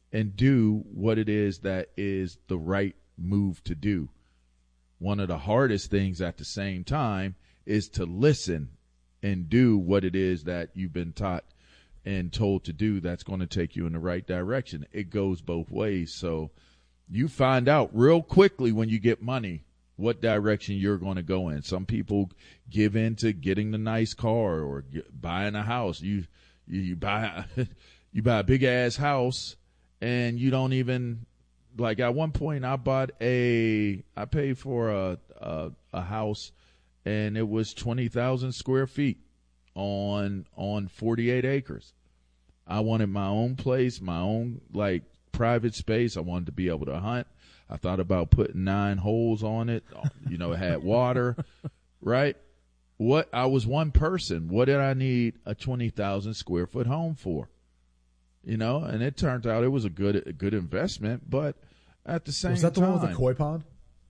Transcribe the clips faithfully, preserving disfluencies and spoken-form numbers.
and do what it is that is the right move to do. One of the hardest things at the same time is to listen and do what it is that you've been taught and told to do that's going to take you in the right direction. It goes both ways. So you find out real quickly when you get money what direction you're going to go in. Some people give in to getting the nice car or get, buying a house. You you buy you buy a big ass house and you don't even, like at one point I bought a I paid for a a, a house and it was twenty thousand square feet on on forty-eight acres. I wanted my own place, my own like private space. I wanted to be able to hunt. I thought about putting nine holes on it. You know, it had water, right? What I was one person. What did I need a twenty thousand square foot home for? You know, and it turned out it was a good a good investment, but at the same time. Was that the time, one with the koi pond?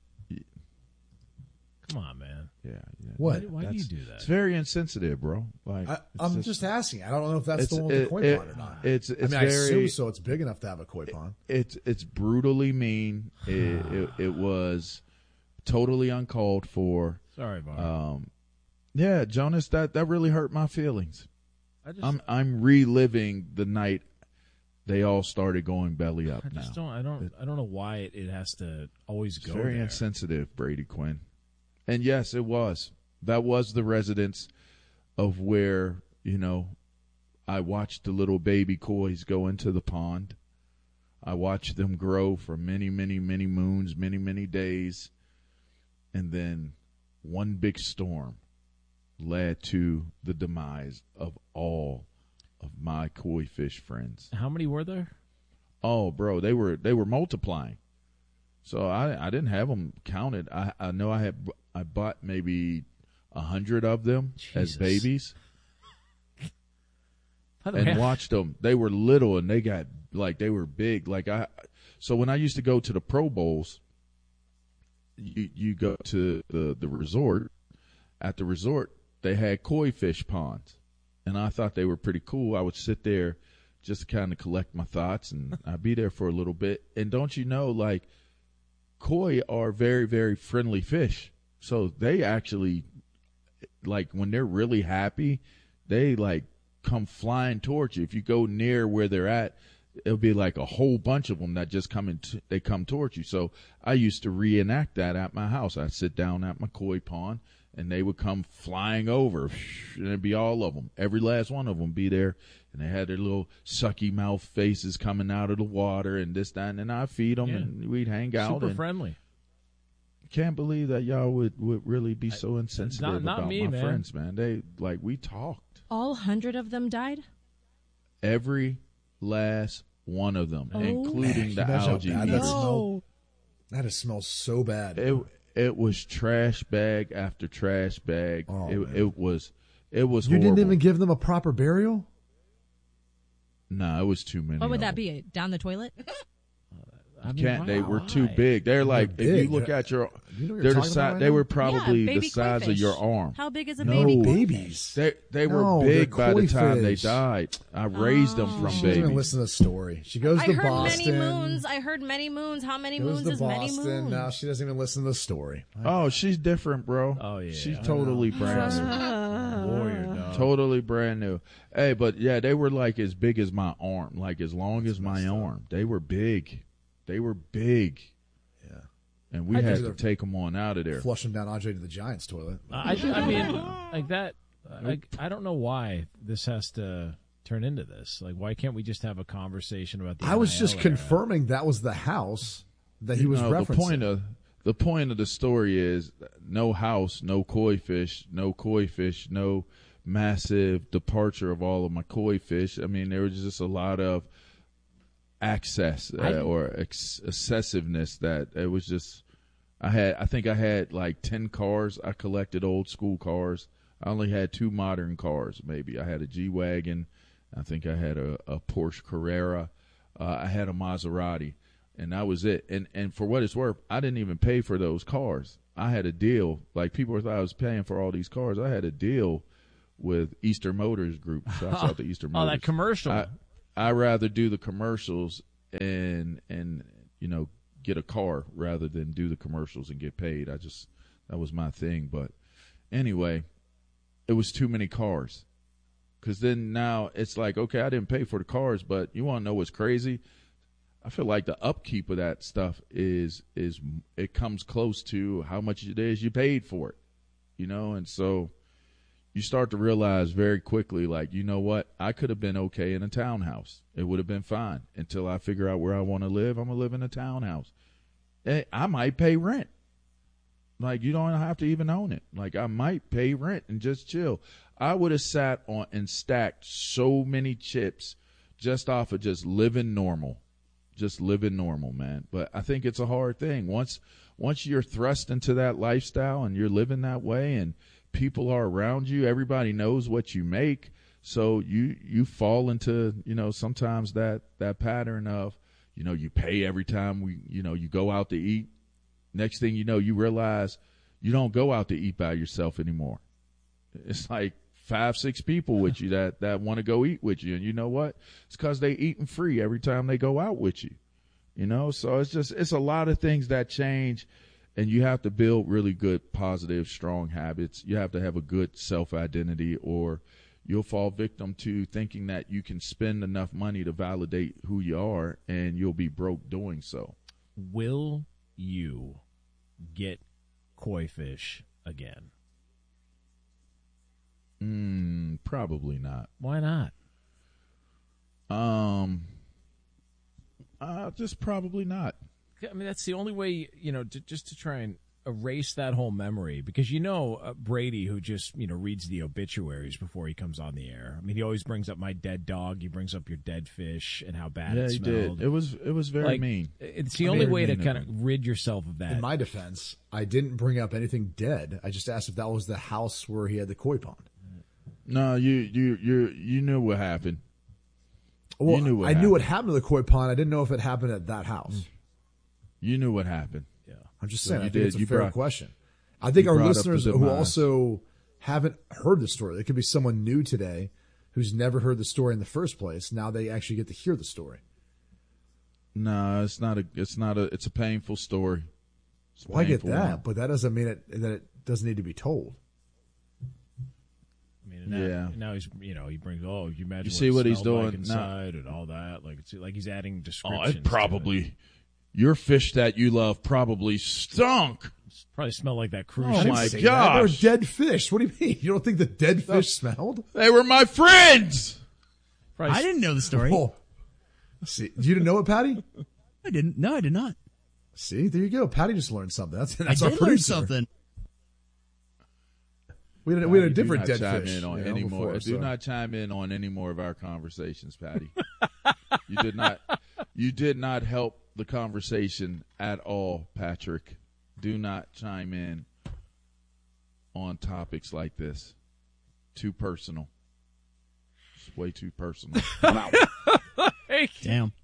Come on, man. Yeah. yeah. What? Why, why do you do that? It's very insensitive, bro. Like I, I'm just, just asking. I don't know if that's the one with it, the koi it, pond or not. It's, it's I mean, very, I assume so. It's big enough to have a koi pond. It's it's brutally mean. It, it, it was totally uncalled for. Sorry, Bob. Um, yeah, Jonas, that, that really hurt my feelings. I just, I'm I'm reliving the night they all started going belly up. I just now. don't. I don't. It, I don't know why it, it has to always it's go very there. insensitive, Brady Quinn. And yes, it was. That was the residence of where, you know, I watched the little baby kois go into the pond. I watched them grow for many, many, many moons, many, many days. And then one big storm led to the demise of all of my koi fish friends. How many were there? Oh, bro, they were they were multiplying. So I I didn't have them counted. I I know I had I bought maybe a hundred of them Jesus. as babies, By the and way, watched them. They were little and they got like they were big. Like I, so when I used to go to the Pro Bowls, you you go to the the resort. At the resort, they had koi fish ponds, and I thought they were pretty cool. I would sit there just to kind of collect my thoughts, and I'd be there for a little bit. And don't you know, like, koi are very, very friendly fish. So they actually, like, when they're really happy, they, like, come flying towards you. If you go near where they're at, it'll be like a whole bunch of them that just come in, t- they come towards you. So I used to reenact that at my house. I'd sit down at my koi pond, and they would come flying over, and it'd be all of them. Every last one of them be there, and they had their little sucky mouth faces coming out of the water and this, that, and then I'd feed them, Yeah. and we'd hang out. super and friendly. Can't believe that y'all would, would really be so insensitive Not- not about me, my man. friends, man. They, like, we talked. All hundred of them died? Every last one of them, Oh. including the Imagine how algae. bad eaters. that smelled. That just smells so bad. It it was trash bag after trash bag. Oh, it man. it was it was. You horrible. didn't even give them a proper burial? No, it was too many. What would of that them. be? Down the toilet? I mean, Can't why- they were why? too big? They're like They're if big. you look They're- at your, You know what they're you're the talking size. about They right were now? probably yeah, the baby size koi of your fish. arm. How big is a No, baby koi babies. fish? They they were No, big they're by the koi time they fish. died. I raised them from Oh. She doesn't even babies. listen to the story. She goes I to heard Boston. many moons. I heard many moons. How many Goes moons to is many Boston. moons? Now she doesn't even listen to the story. Oh, she's different, bro. Oh, yeah. she's I totally brand new. Uh, Warrior dog. Totally brand new. Hey, but yeah, they were like as big as my arm, like as long as my arm. They were big. They were big. Yeah. And we I had just- to take them on out of there. Flush him down Andre to the Giants toilet. I, I mean, like that. Like, I don't know why this has to turn into this. Like, why can't we just have a conversation about the I was N I L just era? confirming that was the house that he was No, referencing. the point of the point of the story is no house, no koi fish, no koi fish, no massive departure of all of my koi fish. I mean, there was just a lot of access uh, I- or ex- excessiveness that it was just. I had, I think I had like ten cars. I collected old school cars. I only had two modern cars. Maybe I had a G wagon. I think I had a, a Porsche Carrera. Uh, I had a Maserati. And that was it. And and for what it's worth, I didn't even pay for those cars. I had a deal. Like, people thought I was paying for all these cars. I had a deal with Easter Motors Group. Shouts out to Easter Oh, Motors. that commercial. I I rather do the commercials and and you know get a car rather than do the commercials and get paid. I just that was my thing. But anyway, it was too many cars. Because then now it's like, okay, I didn't pay for the cars, but you want to know what's crazy? I feel like the upkeep of that stuff is is it comes close to how much it is you paid for it, you know. And so you start to realize very quickly, like, you know what? I could have been okay in a townhouse. It would have been fine until I figure out where I want to live. I'm gonna live in a townhouse. Hey, I might pay rent. Like, you don't have to even own it. Like, I might pay rent and just chill. I would have sat on and stacked so many chips just off of just living normal, just living normal, man. But I think it's a hard thing. Once, once you're thrust into that lifestyle and you're living that way and people are around you, everybody knows what you make. So you, you fall into, you know, sometimes that, that pattern of, you know, you pay every time we, you know, you go out to eat. Next thing you know, you realize you don't go out to eat by yourself anymore. It's like five, six people with you that, that want to go eat with you. And you know what? It's because they eating free every time they go out with you. You know, so it's just, it's a lot of things that change, and you have to build really good, positive, strong habits. You have to have a good self-identity, or you'll fall victim to thinking that you can spend enough money to validate who you are, and you'll be broke doing so. Will you get koi fish again? Mm, probably not. Why not? Um, uh, just probably not. I mean, that's the only way, you know, to, just to try and erase that whole memory, because you know uh, Brady, who just, you know, reads the obituaries before he comes on the air. I mean, he always brings up my dead dog. He brings up your dead fish and how bad Yeah, it he smelled. did. It was it was very Like, mean. It's the I only mean, way to mean kind of of rid yourself of that. In my defense, I didn't bring up anything dead. I just asked if that was the house where he had the koi pond. No, you you you you knew what happened. Well, You knew what I happened. knew what happened to the koi pond. I didn't know if it happened at that house. You knew what happened. yeah. I'm just So saying. you I think did. it's a You fair brought- question. I think you our brought up the listeners who demise. also haven't heard the story, there could be someone new today who's never heard the story in the first place. Now they actually get to hear the story. No, it's not a. It's not a. It's a painful story. It's a Well, I get painful that, one. but that doesn't mean it, that it doesn't need to be told. I mean, now, Yeah. now he's, you know, he brings, oh, you imagine You what see it what he's smelled like doing now. inside and all that. Like, it's like he's adding Oh, descriptions. it to probably. Your fish that you love probably stunk. It. Probably smelled like that cruise Oh, ship. didn't my say that. They were gosh. dead fish. What do you mean? You don't think the dead fish smelled? They were my friends. Probably I didn't know the story. Oh, see, you didn't know it, Patty? I didn't. No, I did not. See, there you go. Patty just learned something. That's, that's I our did learn producer. something. We had, a- we had a Patty, do different not dead chime fish. in on you know, any before, more. Do so. not chime in on any more of our conversations, Patty. you did not. You did not help the conversation at all, Patrick. Do not chime in on topics like this. Too personal. It's way too personal. Damn.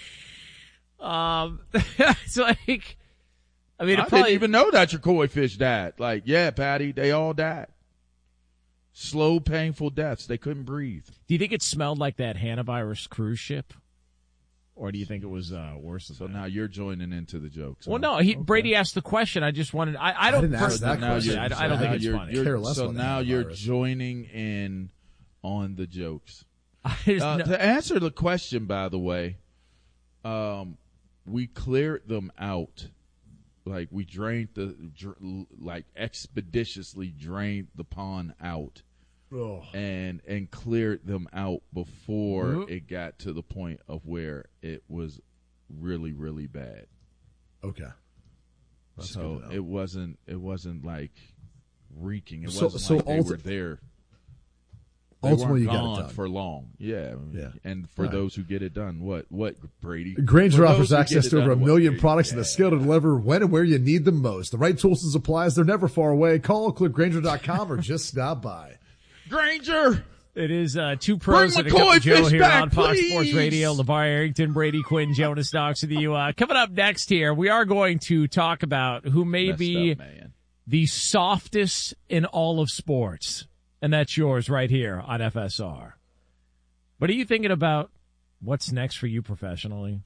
Um, it's like, I mean, it I probably, didn't even know that your koi fish died. Like, yeah, Patty, they all died. Slow, painful deaths. They couldn't breathe. do you think it smelled like that Hanavirus cruise ship? Or do you think it was uh, worse than So that? now you're joining into the jokes. Well, huh? no, he, Brady asked the question. I just wanted, I, I don't, didn't ask personally- that now question. you're- I, I don't so think now it's you're- funny. you're- Care less so about the now you're Hanavirus. joining in on the jokes. I just Uh, know- to answer the question, by the way, um, we cleared them out. Like we drained the, dr- like expeditiously drained the pond out, Oh. and and cleared them out before Mhm. it got to the point of where it was really really bad. Okay. That's so good to know. it wasn't it wasn't like reeking. It So- wasn't so like they ulti- were there. They Ultimately, you weren't got it gone done. for long. Yeah, Yeah. And for Right. those who get it done, what what Brady? Granger For offers those who access get to it over a done, what- million products and yeah. the skill to deliver when and where you need them most. The right tools and supplies, they're never far away. Call, click Granger dot com or just stop by. Granger. It is uh, two pros Bring and a cup McCoy of Joe fish here back, on Fox please. Sports Radio. LeVar Arrington, Brady Quinn, Jonas Knox of the U. Uh, coming up next here, we are going to talk about who may Messed be up, man. the softest in all of sports. And that's yours right here on F S R. What are you thinking about what's next for you professionally?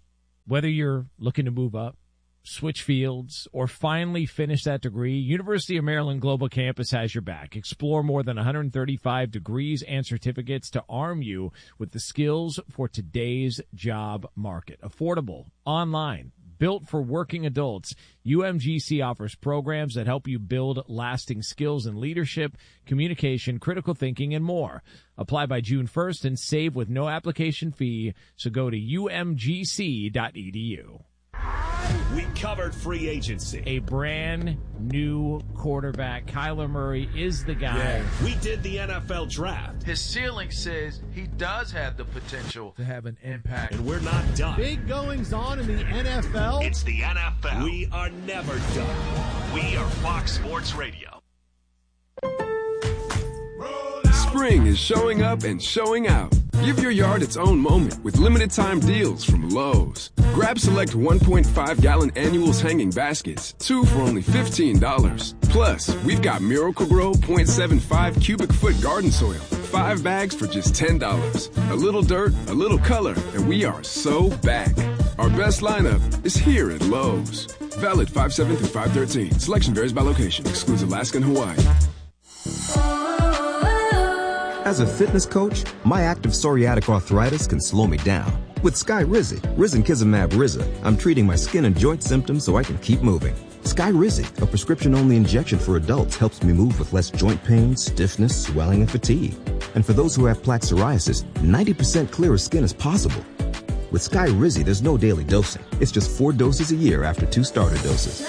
Whether you're looking to move up, switch fields, or finally finish that degree, University of Maryland Global Campus has your back. Explore more than one hundred thirty-five degrees and certificates to arm you with the skills for today's job market. Affordable, online, built for working adults, U M G C offers programs that help you build lasting skills in leadership, communication, critical thinking, and more. Apply by June first and save with no application fee, so go to U M G C dot E D U. We covered free agency. A brand new quarterback. Kyler Murray is the guy. Yeah. We did the N F L draft. His ceiling says he does have the potential to have an impact. And we're not done. Big goings on in the N F L. It's the N F L. We are never done. We are Fox Sports Radio. Spring is showing up and showing out. Give your yard its own moment with limited time deals from Lowe's. Grab select one point five gallon annuals hanging baskets, two for only fifteen dollars. Plus, we've got Miracle-Gro point seven five cubic foot garden soil, five bags for just ten dollars. A little dirt, a little color, and we are so back. Our best lineup is here at Lowe's. Valid five seven through five thirteen. Selection varies by location. Excludes Alaska and Hawaii. As a fitness coach, my active psoriatic arthritis can slow me down. With Skyrizi, Risankizumab Riza, I'm treating my skin and joint symptoms so I can keep moving. Skyrizi, a prescription-only injection for adults, helps me move with less joint pain, stiffness, swelling, and fatigue. And for those who have plaque psoriasis, ninety percent clearer skin is possible. With Skyrizi, there's no daily dosing. It's just four doses a year after two starter doses.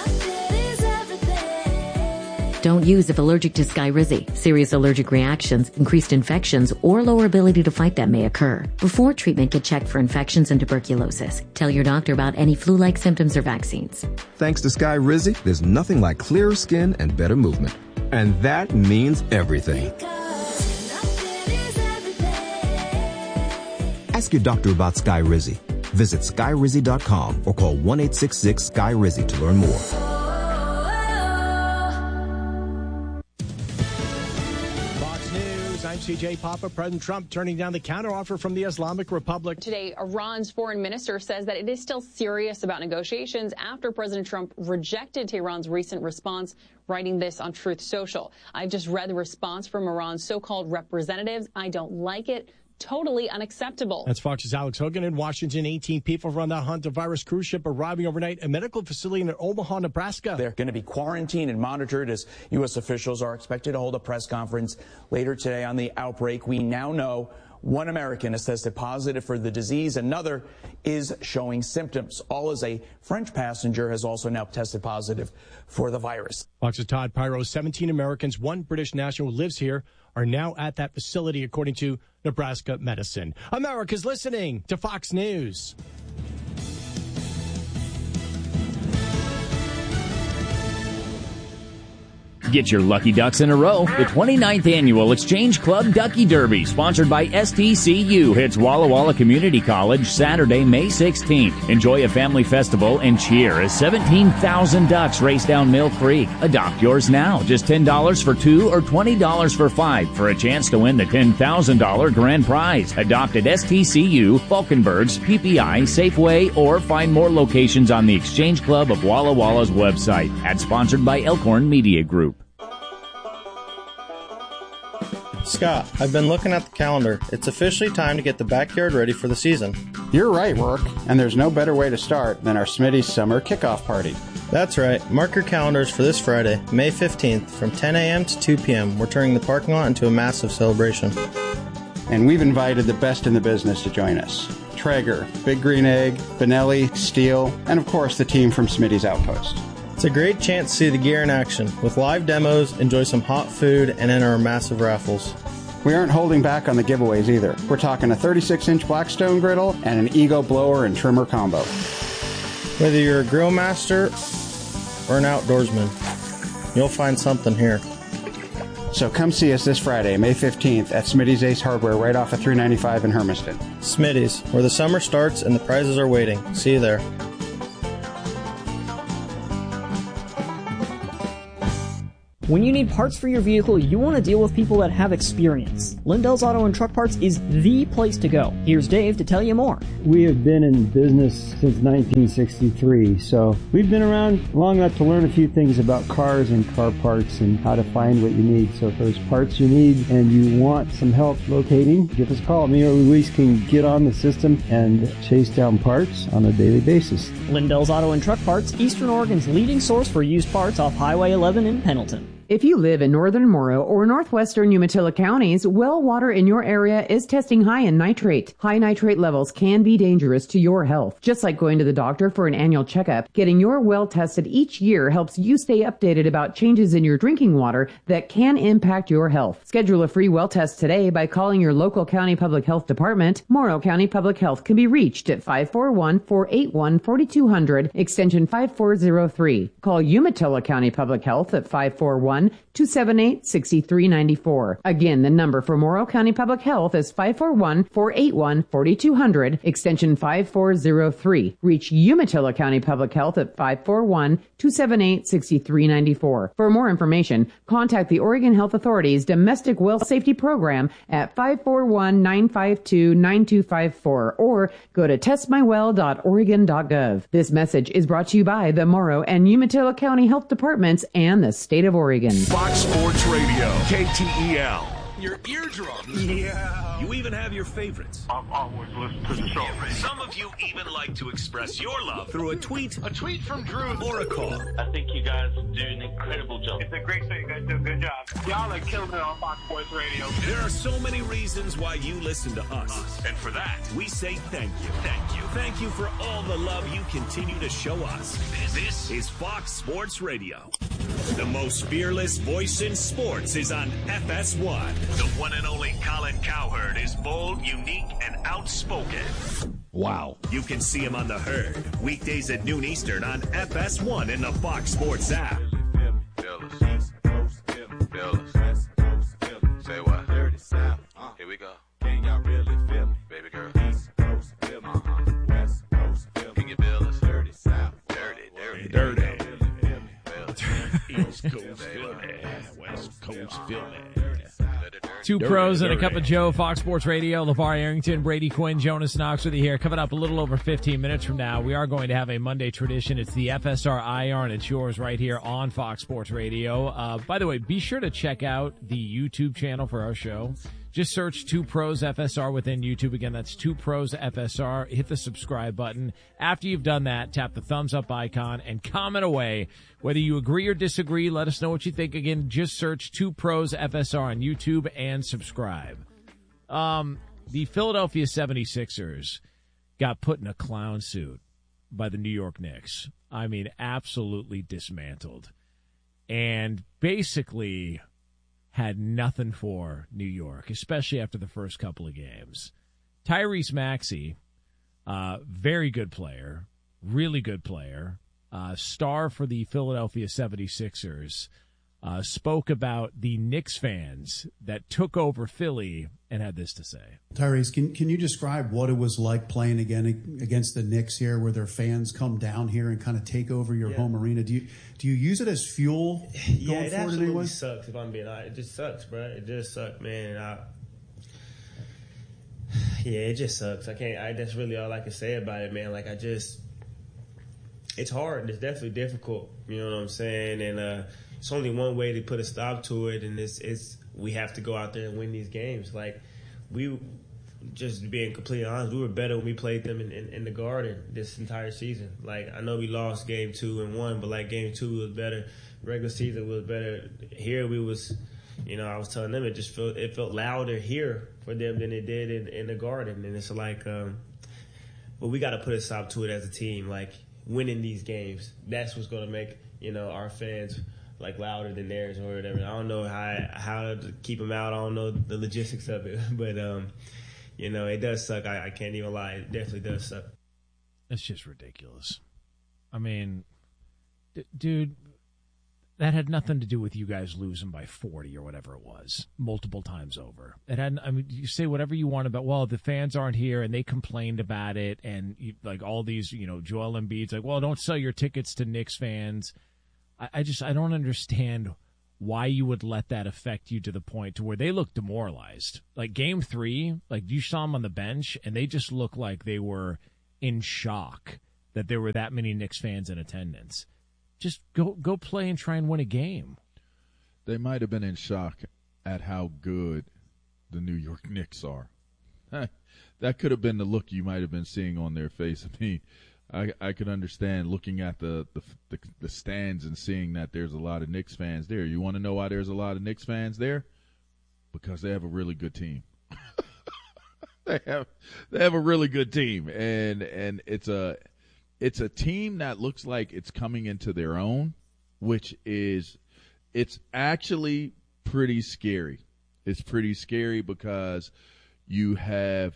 Don't use if allergic to Skyrizi. Serious allergic reactions, increased infections, or lower ability to fight them may occur. Before treatment, get checked for infections and tuberculosis. Tell your doctor about any flu-like symptoms or vaccines. Thanks to Skyrizi, there's nothing like clearer skin and better movement. And that means everything. Ask your doctor about Skyrizi. Visit Skyrizi dot com or call one eight six six Sky Rizi to learn more. I'm C J Papa. President Trump turning down the counteroffer from the Islamic Republic. Today, Iran's foreign minister says that it is still serious about negotiations after President Trump rejected Tehran's recent response, writing this on Truth Social. I've just read the response from Iran's so-called representatives. I don't like it. Totally unacceptable. That's Fox's Alex Hogan in Washington. eighteen people from the hantavirus cruise ship arriving overnight at a medical facility in Omaha, Nebraska. They're going to be quarantined and monitored as U S officials are expected to hold a press conference later today on the outbreak. We now know one American has tested positive for the disease. Another is showing symptoms. All as a French passenger has also now tested positive for the virus. Fox's Todd Pyro. seventeen Americans, one British national who lives here, are now at that facility, according to Nebraska Medicine. America's listening to Fox News. Get your lucky ducks in a row. The twenty-ninth Annual Exchange Club Ducky Derby, sponsored by S T C U, hits Walla Walla Community College Saturday, May sixteenth. Enjoy a family festival and cheer as seventeen thousand ducks race down Mill Creek. Adopt yours now. Just ten dollars for two or twenty dollars for five for a chance to win the ten thousand dollars grand prize. Adopt at S T C U, Falkenbergs, P P I, Safeway, or find more locations on the Exchange Club of Walla Walla's website. Ad sponsored by Elkhorn Media Group. Scott, I've been looking at the calendar. It's officially time to get the backyard ready for the season. You're right, Rourke, and there's no better way to start than our Smitty's Summer Kickoff Party. That's right. Mark your calendars for this Friday, May fifteenth, from ten a.m. to two p.m. We're turning the parking lot into a massive celebration. And we've invited the best in the business to join us. Traeger, Big Green Egg, Benelli, Steel, and of course the team from Smitty's Outpost. It's a great chance to see the gear in action. With live demos, enjoy some hot food, and enter our massive raffles. We aren't holding back on the giveaways either. We're talking a thirty-six inch Blackstone griddle and an Ego blower and trimmer combo. Whether you're a grill master or an outdoorsman, you'll find something here. So come see us this Friday, May fifteenth at Smitty's Ace Hardware right off of three ninety-five in Hermiston. Smitty's, where the summer starts and the prizes are waiting. See you there. When you need parts for your vehicle, you want to deal with people that have experience. Lindell's Auto and Truck Parts is the place to go. Here's Dave to tell you more. We have been in business since nineteen sixty-three, so we've been around long enough to learn a few things about cars and car parts and how to find what you need. So if there's parts you need and you want some help locating, give us a call. Me or Luis can get on the system and chase down parts on a daily basis. Lindell's Auto and Truck Parts, Eastern Oregon's leading source for used parts off Highway eleven in Pendleton. If you live in northern Morrow or northwestern Umatilla counties, well water in your area is testing high in nitrate. High nitrate levels can be dangerous to your health. Just like going to the doctor for an annual checkup, getting your well tested each year helps you stay updated about changes in your drinking water that can impact your health. Schedule a free well test today by calling your local county public health department. Morrow County Public Health can be reached at five four one, four eight one, four two zero zero, extension five four zero three. Call Umatilla County Public Health at five four one, two seven eight, six three nine four. Again, the number for Morrow County Public Health is five four one, four eight one, four two zero zero, extension five four zero three. Reach Umatilla County Public Health at five four one, two seven eight, six three nine four. For more information, contact the Oregon Health Authority's Domestic Well Safety Program at five four one, nine five two, nine two five four or go to test my well dot oregon dot gov. This message is brought to you by the Morrow and Umatilla County Health Departments and the State of Oregon. Fox Sports Radio, K T E L. Your eardrums. Yeah. You even have your favorites. I've always listened to the show. Some of you even like to express your love through a tweet, a tweet from Drew, or a call. I think you guys do an incredible job. It's a great show. You guys do a good job. Y'all are killing it on Fox Sports Radio. There are so many reasons why you listen to us. And for that, we say thank you. Thank you. Thank you for all the love you continue to show us. This is Fox Sports Radio. The most fearless voice in sports is on F S one. The one and only Colin Cowherd is bold, unique, and outspoken. Wow. You can see him on The Herd, weekdays at noon Eastern on F S one in the Fox Sports app. Say what? Dirty South. Uh, Here we go. Can y'all really feel me? Baby girl. East Coast, feel me. Uh-huh. West Coast, feel me. Can you feel us? Dirty South. Dirty, dirty, dirty. dirty. East Coast, feel me. West Coast, feel me. Two dirty, pros and dirty. A cup of Joe, Fox Sports Radio. LeVar Arrington, Brady Quinn, Jonas Knox with you here. Coming up a little over fifteen minutes from now, we are going to have a Monday tradition. It's the F S R I R, and it's yours right here on Fox Sports Radio. Uh, by the way, be sure to check out the YouTube channel for our show. Just search Two Pros F S R within YouTube. Again, that's Two Pros F S R. Hit the subscribe button. After you've done that, tap the thumbs up icon and comment away. Whether you agree or disagree, let us know what you think. Again, just search Two Pros F S R on YouTube and subscribe. Um, the Philadelphia seventy-sixers got put in a clown suit by the New York Knicks. I mean, absolutely dismantled. And basically had nothing for New York, especially after the first couple of games. Tyrese Maxey, uh, very good player, really good player, uh, star for the Philadelphia seventy-sixers, uh, spoke about the Knicks fans that took over Philly and had this to say. Tyrese, can can you describe what it was like playing again against the Knicks here, where their fans come down here and kind of take over your yeah. home arena? Do you do you use it as fuel going yeah, it forward absolutely anyway? Sucks if I'm being honest. It just sucks, bro. It just sucks, man. I, yeah, it just sucks. I can't. I, that's really all I can say about it, man. Like I just, it's hard. It's definitely difficult. You know what I'm saying? And uh, it's only one way to put a stop to it, and it's it's we have to go out there and win these games. Like we, just being completely honest, we were better when we played them in, in, in the Garden this entire season. Like I know we lost game two and one, but like game two was better. Regular season was better. Here we was, you know, I was telling them it just felt it felt louder here for them than it did in, in the Garden, and it's like, um, but we got to put a stop to it as a team. Like winning these games, that's what's going to make, you know, our fans like louder than theirs or whatever. I don't know how how to keep them out. I don't know the logistics of it, but um, you know, it does suck. I, I can't even lie. It definitely does suck. It's just ridiculous. I mean, d- dude, that had nothing to do with you guys losing by forty or whatever it was, multiple times over. It had. I mean, you say whatever you want about, well, the fans aren't here and they complained about it, and you, like all these, you know, Joel Embiid's like, well, don't sell your tickets to Knicks fans. I, I just I don't understand why you would let that affect you to the point to where they look demoralized. Like game three, like you saw them on the bench, and they just looked like they were in shock that there were that many Knicks fans in attendance. Just go go play and try and win a game. They might have been in shock at how good the New York Knicks are. That could have been the look you might have been seeing on their face. I mean, I, I could understand looking at the, the, the, the stands and seeing that there's a lot of Knicks fans there. You want to know why there's a lot of Knicks fans there? Because they have a really good team. they have they have a really good team, and and it's a it's a team that looks like it's coming into their own, which is it's actually pretty scary. It's pretty scary because you have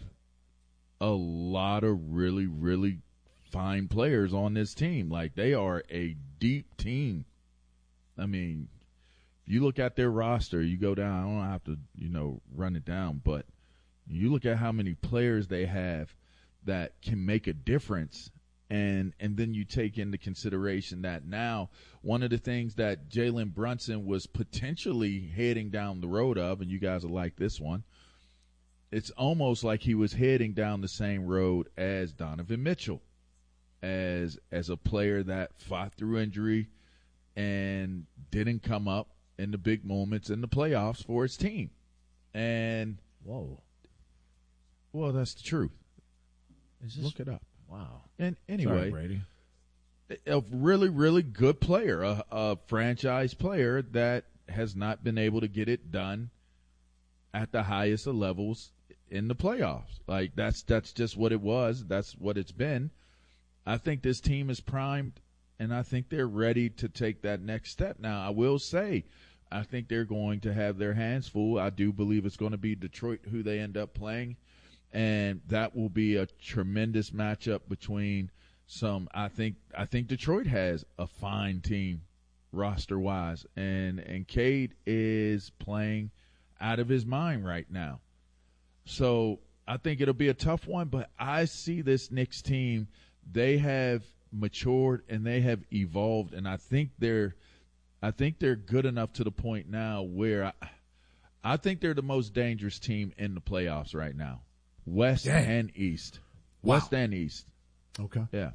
a lot of really, really fine players on this team. Like, they are a deep team. I mean, if you look at their roster, you go down, I don't have to, you know, run it down, but you look at how many players they have that can make a difference. And and then you take into consideration that now one of the things that Jalen Brunson was potentially heading down the road of, and you guys will like this one, it's almost like he was heading down the same road as Donovan Mitchell, as as a player that fought through injury and didn't come up in the big moments in the playoffs for his team. And whoa, well, that's the truth. Is this, Look it up. Wow. And anyway, Sorry, Brady. A really, really good player, a, a franchise player that has not been able to get it done at the highest of levels in the playoffs. Like, that's that's just what it was. That's what it's been. I think this team is primed, and I think they're ready to take that next step. Now, I will say, I think they're going to have their hands full. I do believe it's going to be Detroit who they end up playing, and that will be a tremendous matchup between some. I think I think Detroit has a fine team roster-wise, and, and Cade is playing out of his mind right now. So I think it'll be a tough one, but I see this Knicks team, they have matured and they have evolved, and I think they're I think they're good enough to the point now where I, I think they're the most dangerous team in the playoffs right now. West Dang. and East. Wow. West and East. Okay. Yeah.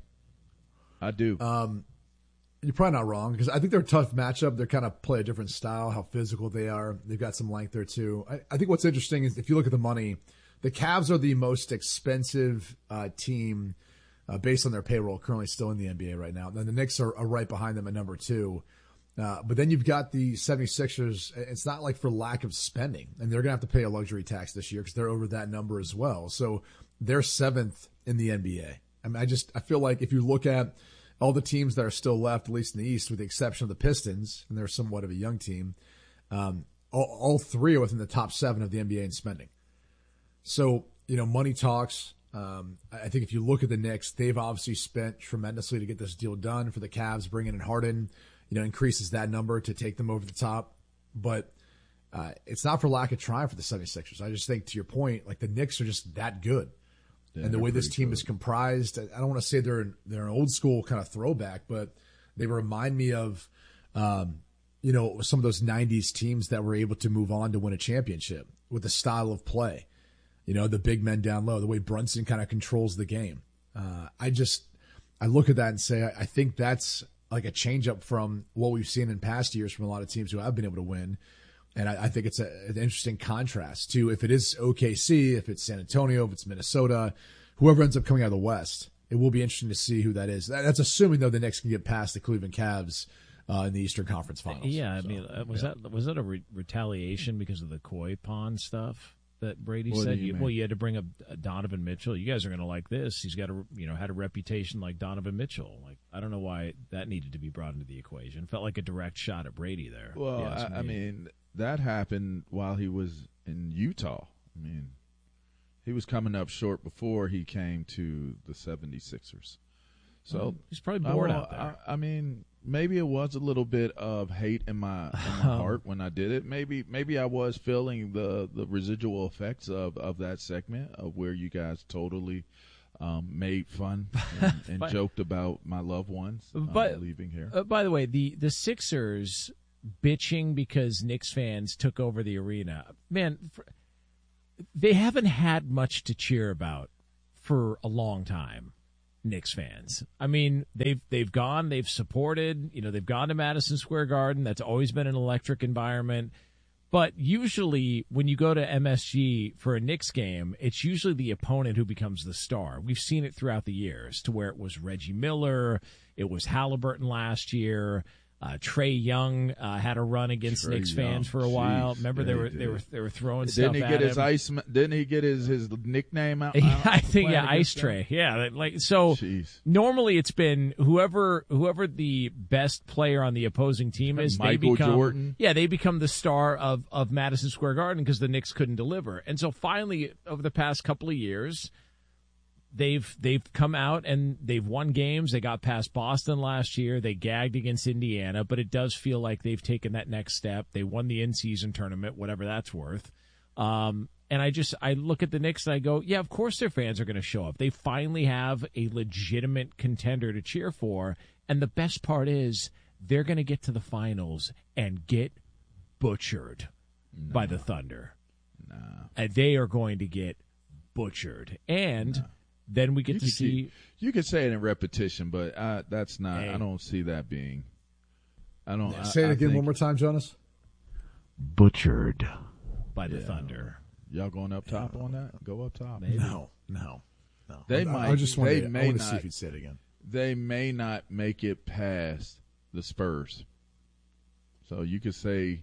I do. Um, you're probably not wrong, because I think they're a tough matchup. They kind of play a different style, how physical they are. They've got some length there, too. I, I think what's interesting is if you look at the money, the Cavs are the most expensive uh, team uh, based on their payroll currently still in the N B A right now. And then the Knicks are, are right behind them at number two. Uh, but then you've got the 76ers. It's not like for lack of spending, and they're going to have to pay a luxury tax this year because they're over that number as well. So they're seventh in the N B A. I mean, I just I feel like if you look at all the teams that are still left, at least in the East, with the exception of the Pistons, and they're somewhat of a young team, um, all, all three are within the top seven of the N B A in spending. So, you know, money talks. Um, I think if you look at the Knicks, they've obviously spent tremendously to get this deal done. For the Cavs, bringing in Harden, you know, increases that number to take them over the top. But uh, it's not for lack of trying for the 76ers. I just think, to your point, like, the Knicks are just that good. Yeah, and the way this team good. is comprised, I don't want to say they're they're an old school kind of throwback, but they remind me of, um, you know, some of those nineties teams that were able to move on to win a championship with the style of play. You know, the big men down low, the way Brunson kind of controls the game. Uh, I just, I look at that and say, I, I think that's like a change up from what we've seen in past years from a lot of teams who have been able to win. And I, I think it's a, an interesting contrast to if it is O K C, if it's San Antonio, if it's Minnesota, whoever ends up coming out of the West. It will be interesting to see who that is. That, that's assuming, though, the Knicks can get past the Cleveland Cavs uh, in the Eastern Conference Finals. Yeah, I so, mean, uh, was yeah. that was that a re- retaliation because of the koi pond stuff that Brady What said? do you You, mean? well, you had to bring up uh, Donovan Mitchell. You guys are going to like this. He's got a you know had a reputation like Donovan Mitchell. Like, I don't know why that needed to be brought into the equation. Felt like a direct shot at Brady there. Well, Yes, I, I me. mean, that happened while he was in Utah. I mean, he was coming up short before he came to the 76ers. So Well, he's probably bored I, out there. I, I mean, maybe it was a little bit of hate in my, in my heart when I did it. Maybe maybe I was feeling the, the residual effects of, of that segment of where you guys totally um, made fun and, and But- joked about my loved ones um, But- leaving here. Uh, by the way, the the Sixers, bitching because Knicks fans took over the arena. Man, for, they haven't had much to cheer about for a long time, Knicks fans. I mean, they've they've gone, they've supported, you know, they've gone to Madison Square Garden. That's always been an electric environment. But usually when you go to M S G for a Knicks game, it's usually the opponent who becomes the star. We've seen it throughout the years to where it was Reggie Miller, it was Halliburton last year. Uh, Trey Young uh, had a run against Trey Knicks Young. fans for a while. Jeez, Remember yeah, they he were did. they were they were throwing Didn't stuff he at get his him. ice? Didn't he get his, his nickname out? Yeah, out I think playing yeah, Ice against them? Tray. Yeah, that- like so. Jeez. Normally, it's been whoever whoever the best player on the opposing team is. They Michael become Jordan. yeah, they become the star of of Madison Square Garden because the Knicks couldn't deliver. And so finally, over the past couple of years, they've they've come out and they've won games. They got past Boston last year. They gagged against Indiana, but it does feel like they've taken that next step. They won the in-season tournament, whatever that's worth. Um, and I just I look at the Knicks and I go, yeah, of course their fans are going to show up. They finally have a legitimate contender to cheer for, and the best part is they're going to get to the finals and get butchered no. by the Thunder. No. And they are going to get butchered. And no. then we get you to see. Keep, you could say it in repetition, but I, that's not. Hey. I don't see that being. I don't. Yeah, I, say it I again think, one more time, Jonas. Butchered by the yeah. Thunder. Y'all going up top on that? Go up top. Maybe. No, no, no. They I, might. I just wanted, they to, may I want not, to see if you'd say it again. They may not make it past the Spurs. So you could say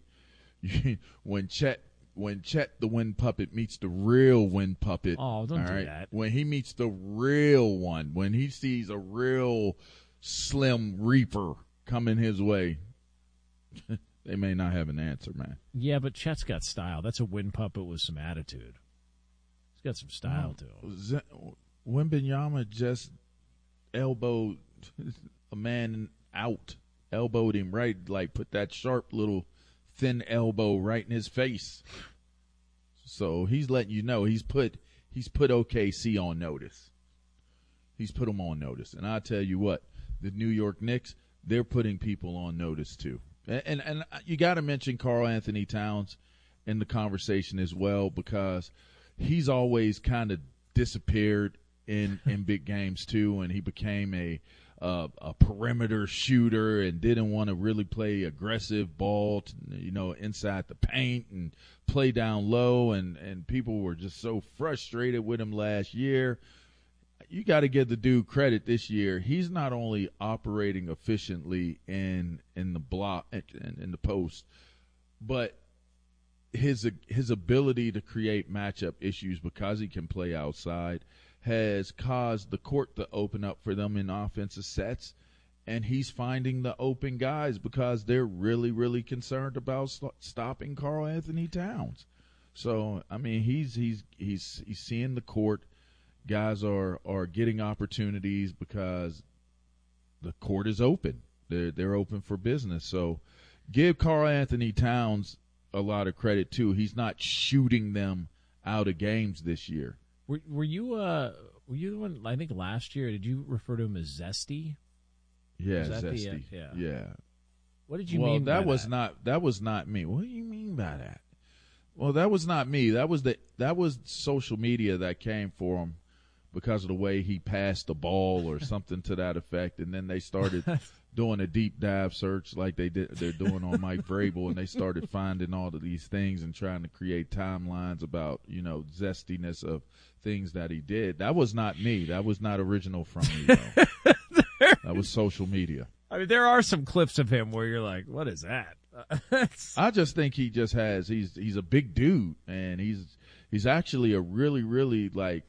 when Chet when Chet the wind puppet meets the real wind puppet. Oh, don't all do right? that. When he meets the real one, when he sees a real Slim Reaper coming his way, they may not have an answer, man. Yeah, but Chet's got style. That's a wind puppet with some attitude. He's got some style to him. Z- Wembanyama just elbowed a man out, elbowed him right, like put that sharp little thin elbow right in his face. So he's letting you know he's put he's put O K C on notice. He's put them on notice, and I tell you what, the New York Knicks, they're putting people on notice too. And and, and you got to mention Karl Anthony Towns in the conversation as well, because he's always kind of disappeared in in big games too, and he became a uh, a perimeter shooter and didn't want to really play aggressive ball, to, you know, inside the paint and play down low, and and people were just so frustrated with him last year. You got to give the dude credit this year. He's not only operating efficiently in in the block in, in the post, but his his ability to create matchup issues because he can play outside has caused the court to open up for them in offensive sets, and he's finding the open guys because they're really, really concerned about st- stopping Karl Anthony Towns. So, I mean, he's he's he's he's seeing the court. Guys are, are getting opportunities because the court is open. They're they're open for business. So, give Karl Anthony Towns a lot of credit too. He's not shooting them out of games this year. Were, were you uh were you the one? I think last year, did you refer to him as Zesty? Yeah, that Zesty. The, uh, yeah. yeah. What did you well, mean? that by was that? not that was not me. What do you mean by that? Well, that was not me. That was the that was social media that came for him because of the way he passed the ball or something to that effect, and then they started doing a deep dive search like they did they're doing on Mike Vrabel, and they started finding all of these things and trying to create timelines about, you know, zestiness of things that he did. That was not me. That was not original from me, though. That was social media. I mean, there are some clips of him where you're like, "What is that?" I just think he just has he's he's a big dude, and he's he's actually a really really like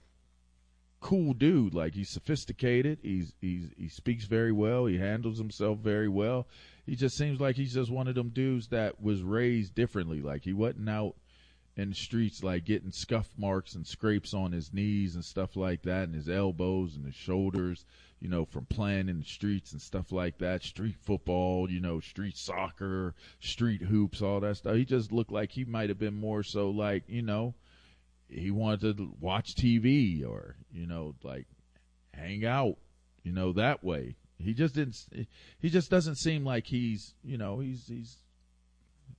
cool dude. Like, he's sophisticated. He's he's he speaks very well. He handles himself very well. He just seems like he's just one of them dudes that was raised differently. Like, he wasn't out in the streets like getting scuff marks and scrapes on his knees and stuff like that, and his elbows and his shoulders, you know, from playing in the streets and stuff like that. Street football, you know, street soccer, street hoops, all that stuff. He just looked like he might have been more so like, you know, he wanted to watch T V or, you know, like hang out, you know, that way. He just didn't, he just doesn't seem like he's, you know, he's, he's,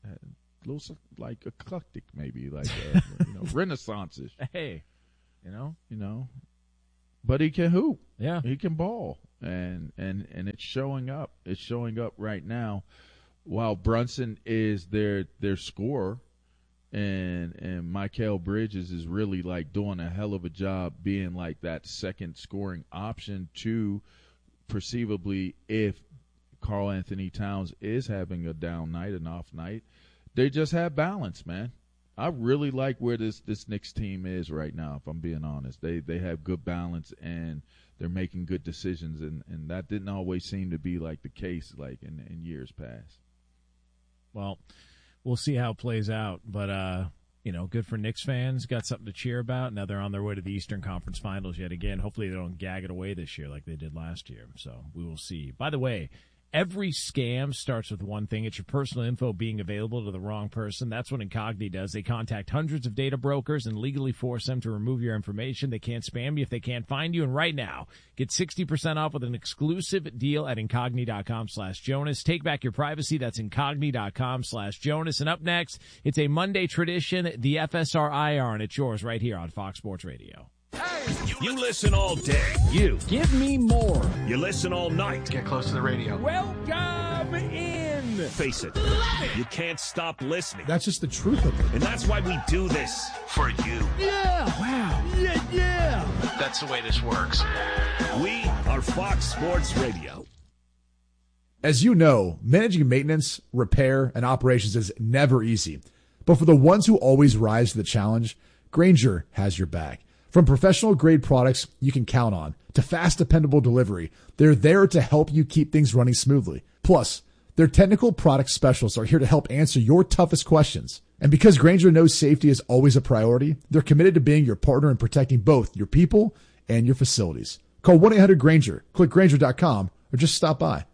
a little like eclectic, maybe like uh, you know, Renaissance-ish. Hey, you know, you know, but he can hoop. Yeah, he can ball, and and and it's showing up. It's showing up right now. While Brunson is their their scorer, and and Mikal Bridges is really like doing a hell of a job being like that second scoring option to perceivably if Karl Anthony Towns is having a down night, an off night. They just have balance, man. I really like where this, this Knicks team is right now, if I'm being honest. They they have good balance, and they're making good decisions, and, and that didn't always seem to be like the case like in, in years past. Well, we'll see how it plays out. But, uh, you know, good for Knicks fans. Got something to cheer about. Now they're on their way to the Eastern Conference Finals yet again. Hopefully they don't gag it away this year like they did last year. So we will see. By the way, every scam starts with one thing. It's your personal info being available to the wrong person. That's what Incogni does. They contact hundreds of data brokers and legally force them to remove your information. They can't spam you if they can't find you. And right now, get sixty percent off with an exclusive deal at Incogni.com slash Jonas. Take back your privacy. That's Incogni.com slash Jonas. And up next, it's a Monday tradition, the F S R I R, and it's yours right here on Fox Sports Radio. You listen all day. You. Give me more. You listen all night. Get close to the radio. Welcome in. Face it, you can't stop listening. That's just the truth of it. And that's why we do this for you. Yeah. Wow. Yeah, yeah. That's the way this works. We are Fox Sports Radio. As you know, managing maintenance, repair, and operations is never easy. But for the ones who always rise to the challenge, Grainger has your back. From professional-grade products you can count on to fast, dependable delivery, they're there to help you keep things running smoothly. Plus, their technical product specialists are here to help answer your toughest questions. And because Grainger knows safety is always a priority, they're committed to being your partner in protecting both your people and your facilities. Call one eight hundred Grainger, click Grainger dot com, or just stop by.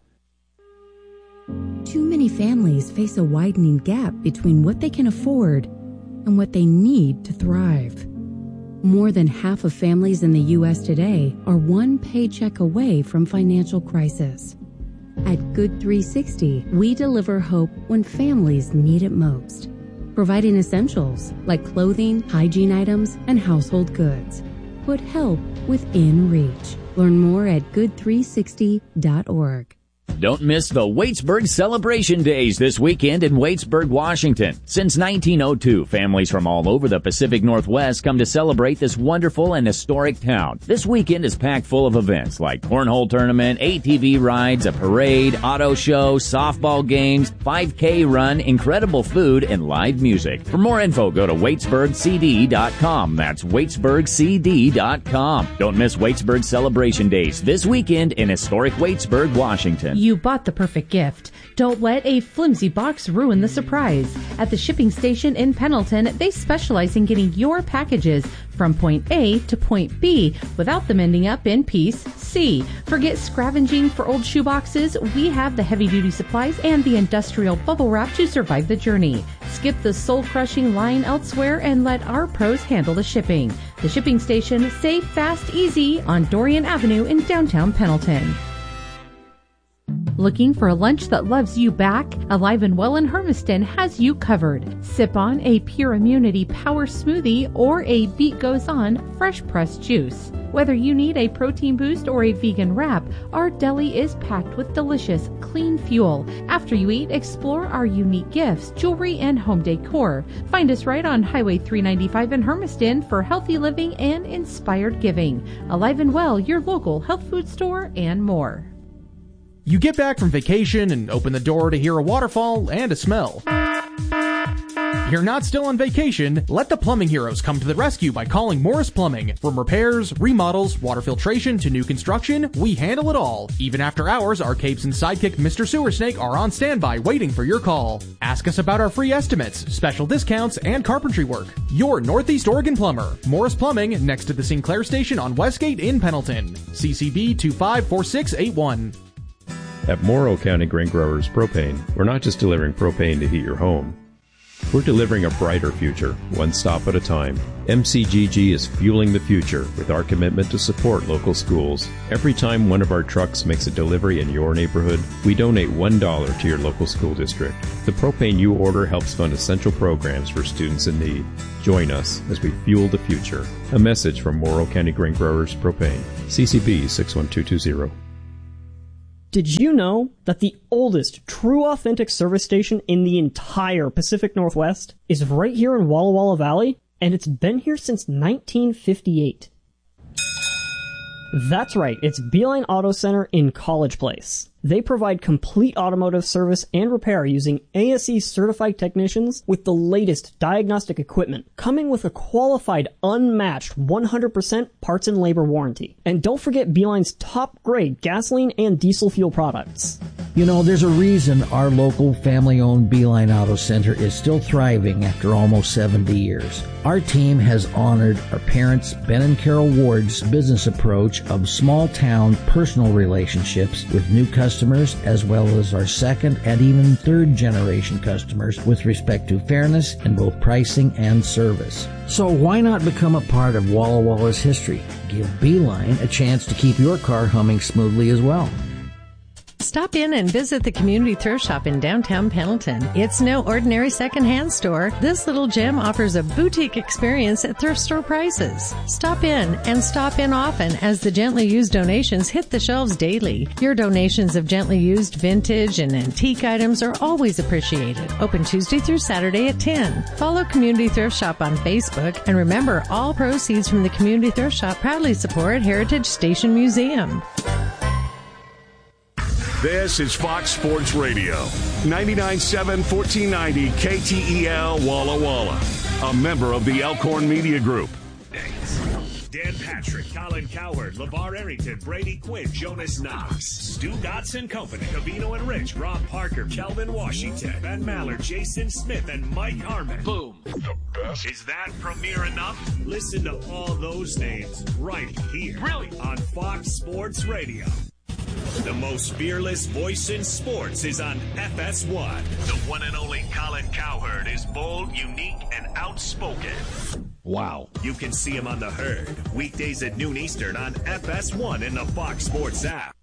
Too many families face a widening gap between what they can afford and what they need to thrive. More than half of families in the U S today are one paycheck away from financial crisis. At Good three sixty, we deliver hope when families need it most, providing essentials like clothing, hygiene items, and household goods. Put help within reach. Learn more at good three sixty dot org. Don't miss the Waitsburg Celebration Days this weekend in Waitsburg, Washington. Since nineteen oh two, families from all over the Pacific Northwest come to celebrate this wonderful and historic town. This weekend is packed full of events like cornhole tournament, A T V rides, a parade, auto show, softball games, five K run, incredible food, and live music. For more info, go to Waitsburg C D dot com. That's Waitsburg C D dot com. Don't miss Waitsburg Celebration Days this weekend in historic Waitsburg, Washington. You bought the perfect gift. Don't let a flimsy box ruin the surprise. At the shipping station in Pendleton, they specialize in getting your packages from point A to point B without them ending up in piece C. Forget scavenging for old shoeboxes. We have the heavy-duty supplies and the industrial bubble wrap to survive the journey. Skip the soul-crushing line elsewhere and let our pros handle the shipping. The shipping station, safe, fast, easy on Dorian Avenue in downtown Pendleton. Looking for a lunch that loves you back? Alive and Well in Hermiston has you covered. Sip on a Pure Immunity Power Smoothie or a Beat Goes On fresh pressed juice. Whether you need a protein boost or a vegan wrap, our deli is packed with delicious, clean fuel. After you eat, explore our unique gifts, jewelry, and home decor. Find us right on Highway three ninety-five in Hermiston for healthy living and inspired giving. Alive and Well, your local health food store, and more. You get back from vacation and open the door to hear a waterfall and a smell. You're not still on vacation. Let the plumbing heroes come to the rescue by calling Morris Plumbing. From repairs, remodels, water filtration to new construction, we handle it all. Even after hours, our capes and sidekick Mister Sewer Snake are on standby waiting for your call. Ask us about our free estimates, special discounts, and carpentry work. Your Northeast Oregon plumber. Morris Plumbing, next to the Sinclair Station on Westgate in Pendleton. C C B two five four six eight one. At Morrow County Grain Growers Propane, we're not just delivering propane to heat your home. We're delivering a brighter future, one stop at a time. M C G G is fueling the future with our commitment to support local schools. Every time one of our trucks makes a delivery in your neighborhood, we donate one dollar to your local school district. The propane you order helps fund essential programs for students in need. Join us as we fuel the future. A message from Morrow County Grain Growers Propane. C C B six one two two zero. Did you know that the oldest true authentic service station in the entire Pacific Northwest is right here in Walla Walla Valley? And it's been here since nineteen fifty-eight. That's right, it's Beeline Auto Center in College Place. They provide complete automotive service and repair using A S E certified technicians with the latest diagnostic equipment, coming with a qualified, unmatched one hundred percent parts and labor warranty. And don't forget Beeline's top-grade gasoline and diesel fuel products. You know, there's a reason our local family-owned Beeline Auto Center is still thriving after almost seventy years. Our team has honored our parents, Ben and Carol Ward's business approach of small-town personal relationships with new customers, as well as our second and even third-generation customers with respect to fairness in both pricing and service. So why not become a part of Walla Walla's history? Give Beeline a chance to keep your car humming smoothly as well. Stop in and visit the Community Thrift Shop in downtown Pendleton. It's no ordinary secondhand store. This little gem offers a boutique experience at thrift store prices. Stop in and stop in often as the gently used donations hit the shelves daily. Your donations of gently used vintage and antique items are always appreciated. Open Tuesday through Saturday at ten. Follow Community Thrift Shop on Facebook, and remember, all proceeds from the Community Thrift Shop proudly support Heritage Station Museum. This is Fox Sports Radio, ninety-nine point seven, fourteen ninety K T E L Walla Walla, a member of the Elkhorn Media Group. Dan Patrick, Colin Cowherd, LeVar Arrington, Brady Quinn, Jonas Knox, Stu Gotts and Company, Cavino and Rich, Rob Parker, Kelvin Washington, Ben Mallard, Jason Smith, and Mike Harmon. Boom. The best. Is that premiere enough? Listen to all those names right here. Really? On Fox Sports Radio. The most fearless voice in sports is on F S one. The one and only Colin Cowherd is bold, unique, and outspoken. Wow. You can see him on The Herd, weekdays at noon Eastern on F S one and the Fox Sports app.